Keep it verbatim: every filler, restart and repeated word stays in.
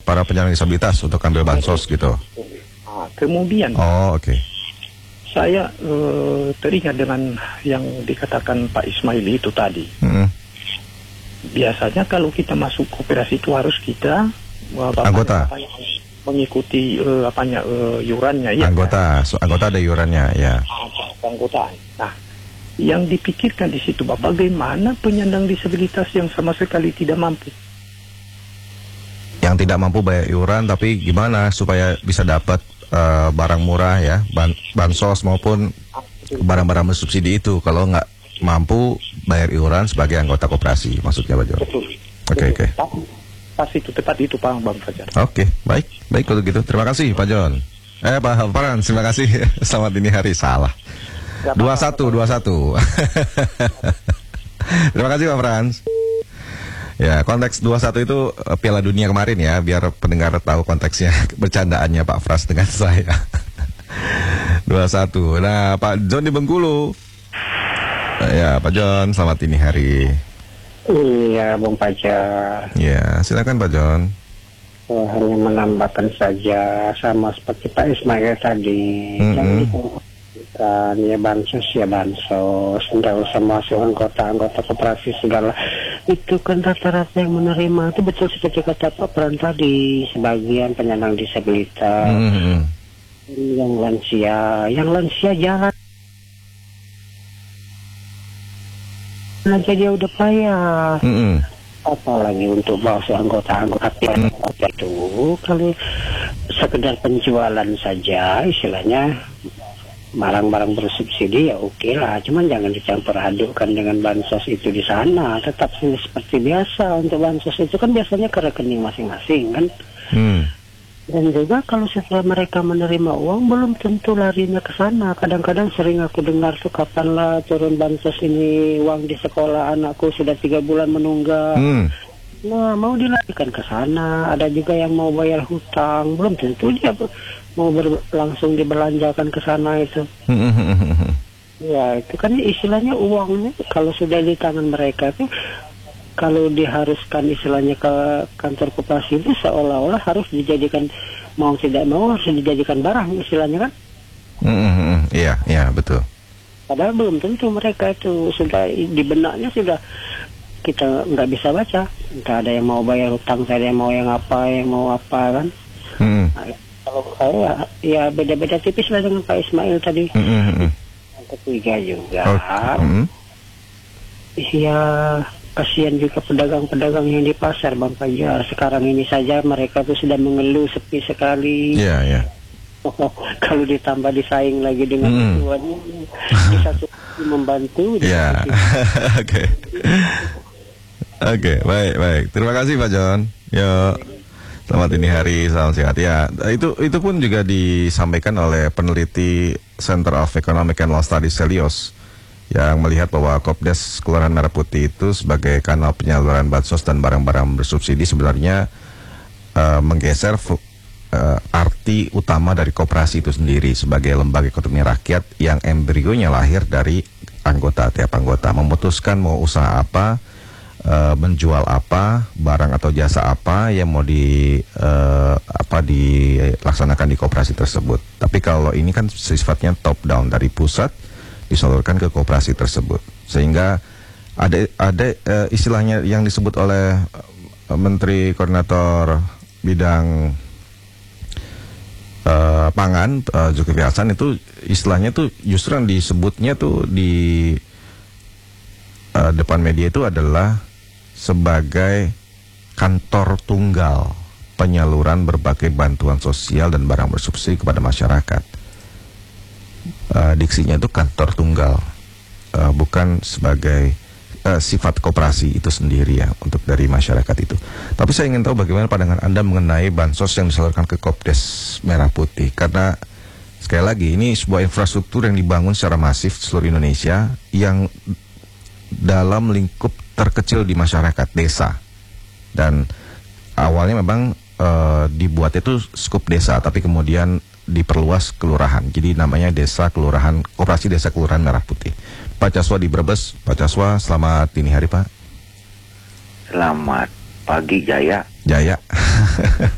para penyandang disabilitas untuk ambil bansos gitu. Nah, kemudian Oh, oke. Okay. saya uh, teringat dengan yang dikatakan Pak Ismail itu tadi. Mm-hmm. Biasanya kalau kita masuk koperasi itu harus kita uh, anggota bapaknya, mengikuti uh, apanya uh, yurannya ya. Anggota, so, anggota ada yurannya ya. Anggota. Nah, yang dipikirkan di situ Bapak, bagaimana penyandang disabilitas yang sama sekali tidak mampu? Yang tidak mampu bayar iuran, tapi gimana supaya bisa dapat uh, barang murah ya, ban bansos maupun barang-barang bersubsidi itu kalau nggak mampu bayar iuran sebagai anggota koperasi, maksudnya Pak John? Betul. Oke, oke. Pas itu, tepat itu Pak Bang Fajar. Oke, baik, baik kalau gitu. Terima kasih Pak John. Eh Pak Frans, terima kasih. Selamat dini hari, salah. Dua satu, dua satu. Terima kasih Pak Frans. Ya, konteks dua satu itu uh, Piala Dunia kemarin ya, biar pendengar tahu konteksnya, bercandaannya Pak Frans dengan saya. Dua satu. Nah, Pak John di Bengkulu. Uh, ya, Pak John, selamat dini hari. Iya, Bung Fajar. Ya, silakan Pak John. Oh, hanya menambahkan saja sama seperti Pak Ismail tadi. Mm-hmm. Jangan kan ya bansos ya bansos, tidak usah masuk anggota-anggota koperasi segala. Itu kan rata-rata yang menerima itu betul seperti kata Pak Pran tadi, sebagian penyandang disabilitas, Mm-hmm. yang lansia, yang lansia jalan aja dia udah payah. Mm-hmm. Apalagi untuk masuk anggota-anggota itu, kalau sekedar penjualan saja istilahnya barang-barang bersubsidi ya oke lah, cuman jangan dicampur adukkan dengan bansos itu di sana. Tetap seperti biasa, untuk bansos itu kan biasanya ke rekening masing-masing kan. Hmm. Dan juga kalau setelah mereka menerima uang belum tentu larinya ke sana. Kadang-kadang sering aku dengar tuh, kapanlah turun bansos ini, uang di sekolah anakku sudah tiga bulan menunggak. Hmm. Nah, mau dilarikan ke sana. Ada juga yang mau bayar hutang, belum tentu dia mau ber langsung dibelanjakan ke sana itu. Ya, itu kan istilahnya uangnya kalau sudah di tangan mereka tuh, kalau diharuskan istilahnya ke kantor koperasi itu seolah-olah harus dijadikan, mau tidak mau harus dijadikan barang istilahnya kan. Iya, iya betul. Padahal belum tentu mereka itu sudah di benaknya sudah kita nggak bisa baca. Entah ada yang mau bayar hutang, ada yang mau yang apa, yang mau apa kan. Mm. Nah, kalau saya ya beda-beda tipis lah dengan Pak Ismail tadi. Mm-hmm. Yang ketiga juga, Oh. Mm. ya kasihan juga pedagang-pedagang yang di pasar Bang Fajar. Sekarang ini saja mereka tuh sudah mengeluh sepi sekali. Iya, yeah, iya. Yeah. Kalau ditambah disaing lagi dengan mm. tuannya, bisa membantu. Iya. Oke. Oke, baik, baik. Terima kasih Pak John. Yo. Selamat ini hari, salam sehat ya. Itu itu pun juga disampaikan oleh peneliti Center of Economic and Law Studies Celios yang melihat bahwa Kopdes Kelurahan Merah Putih itu sebagai kanal penyaluran bansos dan barang-barang bersubsidi sebenarnya uh, menggeser uh, arti utama dari koperasi itu sendiri sebagai lembaga ekonomi rakyat yang embrionya lahir dari anggota, tiap anggota memutuskan mau usaha apa, Uh, menjual apa, barang atau jasa apa yang mau di uh, apa dilaksanakan di koperasi tersebut. Tapi kalau ini kan sifatnya top down dari pusat disalurkan ke koperasi tersebut, sehingga ada ada uh, istilahnya yang disebut oleh uh, Menteri Koordinator Bidang uh, Pangan uh, Zulkifli Hasan itu istilahnya tuh justru yang disebutnya tuh di uh, depan media itu adalah sebagai kantor tunggal penyaluran berbagai bantuan sosial dan barang bersubsidi kepada masyarakat. Uh, diksinya itu kantor tunggal, uh, bukan sebagai uh, sifat koperasi itu sendiri ya untuk dari masyarakat itu. Tapi saya ingin tahu bagaimana pandangan Anda mengenai bansos yang disalurkan ke Kopdes Merah Putih, karena sekali lagi ini sebuah infrastruktur yang dibangun secara masif di seluruh Indonesia yang dalam lingkup terkecil di masyarakat desa, dan awalnya memang e, dibuat itu skup desa, tapi kemudian diperluas kelurahan, jadi namanya desa kelurahan, koperasi desa kelurahan Merah Putih. Pak Caswa di Brebes. Pak Caswa, selamat dini hari Pak. Selamat pagi Jaya. Jaya.